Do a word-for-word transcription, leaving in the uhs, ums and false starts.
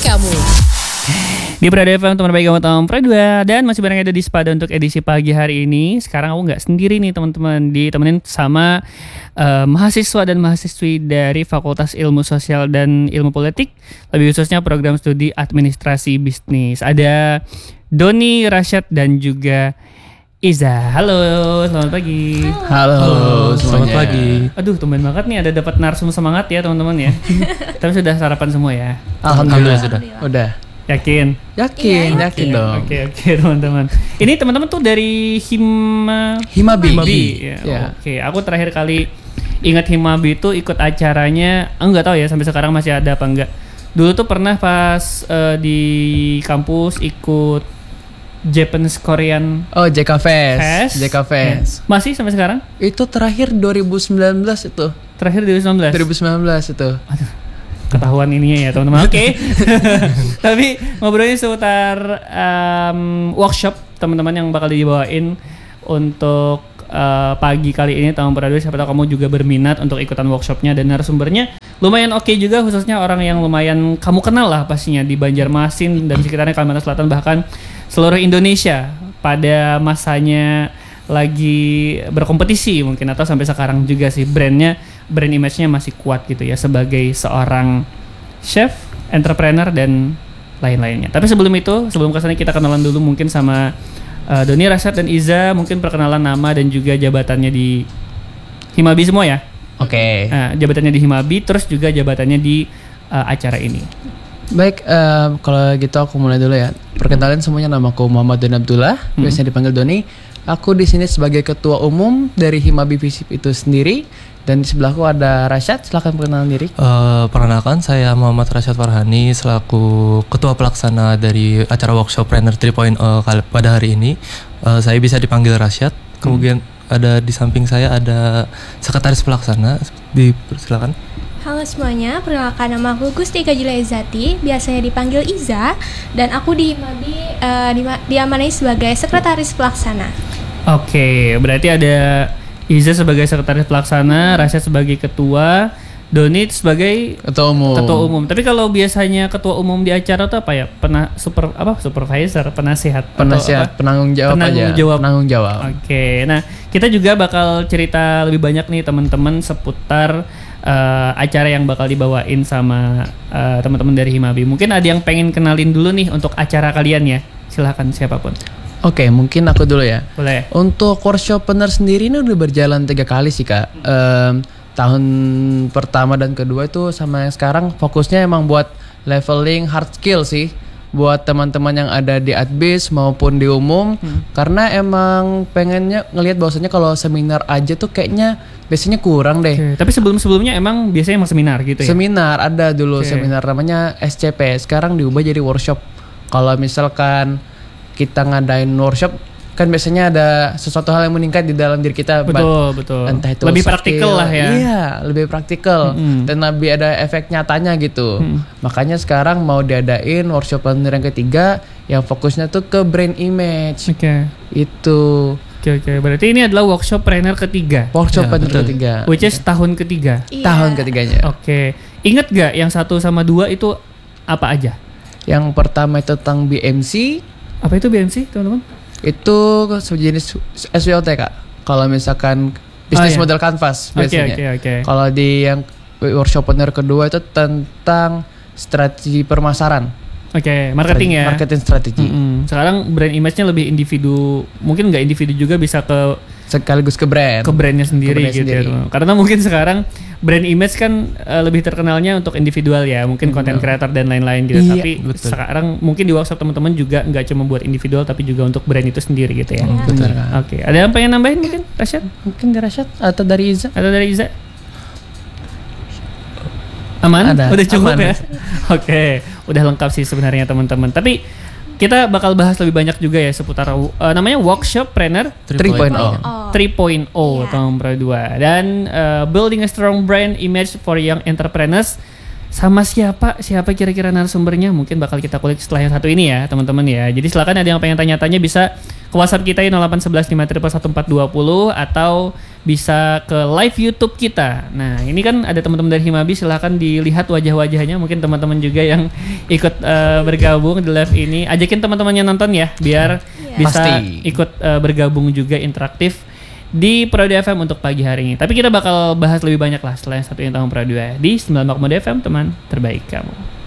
kamu. Di Prada F M, teman baik kamu Tom Pradua. Dan masih bareng ada di Spada untuk edisi pagi hari ini. Sekarang aku gak sendiri nih teman-teman, ditemenin sama uh, mahasiswa dan mahasiswi dari Fakultas Ilmu Sosial dan Ilmu Politik, lebih khususnya program studi Administrasi Bisnis. Ada Doni, Rasyad, dan juga Iza. Halo, selamat pagi. Halo, Halo selamat pagi. Aduh, tumben banget nih ada dapat narsum semangat ya teman-teman ya. Tapi sudah sarapan semua ya? Alhamdulillah sudah. Udah. Yakin? Yakin, iya, yakin dong. Oke, oke teman-teman. Ini teman-teman tuh dari Hima Himabi. Himabi. Ya, ya. Oke, aku terakhir kali ingat Himabi itu ikut acaranya, enggak tahu ya sampai sekarang masih ada apa enggak. Dulu tuh pernah pas uh, di kampus ikut Japanese Korean Oh, J K Fest. Fest. J K Fest. Ya. Masih sampai sekarang? Itu terakhir dua ribu sembilan belas itu. Terakhir dua ribu sembilan belas. dua ribu sembilan belas itu. Aduh. Ketahuan ininya ya teman-teman. Oke. Okay. Tapi ngobrolnya seputar um, workshop teman-teman yang bakal dibawain untuk uh, pagi kali ini tahun Pradua. Siapa tahu kamu juga berminat untuk ikutan workshopnya, dan narasumbernya lumayan oke okay juga, khususnya orang yang lumayan kamu kenal lah pastinya di Banjarmasin dan sekitarnya, Kalimantan Selatan, bahkan seluruh Indonesia pada masanya lagi berkompetisi mungkin, atau sampai sekarang juga sih brandnya, brand image-nya masih kuat gitu ya sebagai seorang chef, entrepreneur dan lain-lainnya. Tapi sebelum itu, sebelum kesana kita kenalan dulu mungkin sama uh, Doni, Rasyad, dan Iza, mungkin perkenalan nama dan juga jabatannya di Himabi semua ya. Oke. Okay. Nah, jabatannya di Himabi, terus juga jabatannya di uh, acara ini. Baik, uh, kalau gitu aku mulai dulu ya. Perkenalin semuanya, namaku Muhammad Doni Abdullah, hmm. biasanya dipanggil Doni. Aku di sini sebagai ketua umum dari Himabi Visip itu sendiri, dan di sebelahku ada Rasyad. Silakan perkenalan diri. Uh, perkenalkan, saya Muhammad Rasyad Farhani selaku ketua pelaksana dari acara workshop Planner tiga titik nol pada hari ini. Uh, saya bisa dipanggil Rasyad. Kemudian hmm. ada di samping saya ada sekretaris pelaksana. Silakan. Halo semuanya, perkenalkan nama aku Gustika Julia Izzati, biasanya dipanggil Iza, dan aku di Himabi uh, diamanai sebagai sekretaris pelaksana. Oke, berarti ada Iza sebagai sekretaris pelaksana, Rasyad sebagai ketua, Doni sebagai ketua umum. Ketua umum. Tapi kalau biasanya ketua umum di acara tuh apa ya? Pena, super apa? Supervisor, penasihat. Penasihat, penanggung jawab penanggung aja. Jawab. Penanggung jawab. Oke, nah kita juga bakal cerita lebih banyak nih teman-teman seputar uh, acara yang bakal dibawain sama uh, teman-teman dari Himabi. Mungkin ada yang pengen kenalin dulu nih untuk acara kalian ya. Silahkan siapapun. Oke, mungkin aku dulu ya. Boleh. Untuk workshop Planner sendiri ini udah berjalan tiga kali sih kak. Um, tahun pertama dan kedua itu sama yang sekarang fokusnya emang buat leveling hard skill sih, buat teman-teman yang ada di Adbis maupun di umum. hmm. Karena emang pengennya ngelihat bahwasanya kalau seminar aja tuh kayaknya biasanya kurang deh. Okay. Tapi sebelum-sebelumnya emang biasanya emang seminar gitu ya? Seminar ada dulu. Okay. Seminar namanya S C P, sekarang diubah jadi workshop. Kalau misalkan kita ngadain workshop kan biasanya ada sesuatu hal yang meningkat di dalam diri kita. Betul, betul. Entah itu lebih praktikal lah ya. Iya, lebih praktikal. Mm-hmm. Dan lebih ada efek nyatanya gitu. Mm. Makanya sekarang mau diadain workshop planner yang ketiga yang fokusnya tuh ke brand image. Oke. Okay. Itu. Oke, okay, oke. Okay. Berarti ini adalah workshop planner ketiga. Workshop ya, planner ketiga. Which is tahun ketiga. Iya. Tahun ketiganya. Oke. Okay. Ingat gak yang satu sama dua itu apa aja? Yang pertama itu tentang B M C. Apa itu B M C, teman-teman? Itu sejenis S W O T kak. Kalau misalkan bisnis oh, iya. model canvas biasanya. Okay, okay, okay. Kalau di yang workshop planner kedua itu tentang strategi permasaran. Oke, okay, marketing strategi, ya. Marketing strategi. Mm-hmm. Sekarang brand image-nya lebih individu, mungkin nggak individu juga, bisa ke sekaligus ke brand. Ke brandnya sendiri ke brand gitu sendiri. Ya. Karena mungkin sekarang brand image kan uh, lebih terkenalnya untuk individual ya, mungkin content creator dan lain-lain gitu. Iya, tapi betul. Sekarang mungkin di workshop teman-teman juga nggak cuma buat individual, tapi juga untuk brand itu sendiri gitu ya. Hmm, betul. Oke, okay. Ada yang pengen nambahin mungkin, Rasyad? Mungkin dari Rasyad atau dari Iza? Atau dari Iza? Aman? Ada. Udah cukup Aman. Ya? Oke, okay. Udah lengkap sih sebenarnya teman-teman. Tapi kita bakal bahas lebih banyak juga ya seputar uh, namanya workshop Planner tiga titik nol tiga titik nol tahun Pradua, dan uh, building a strong brand image for young entrepreneurs sama siapa siapa kira-kira narasumbernya mungkin bakal kita kulik setelah yang satu ini ya teman-teman ya. Jadi silakan ada yang pengen tanya-tanya bisa ke WhatsApp kita nol delapan satu satu lima triple satu empat dua nol atau bisa ke live YouTube kita. Nah ini kan ada teman-teman dari Himabi, silahkan dilihat wajah-wajahnya. Mungkin teman-teman juga yang ikut uh, bergabung di live ini, ajakin teman-temannya nonton ya biar Yeah. bisa Pasti. ikut uh, bergabung juga interaktif di Prodi F M untuk pagi hari ini. Tapi kita bakal bahas lebih banyak lah setelah yang satu ini tahun Prodi di sembilan F M teman terbaik kamu.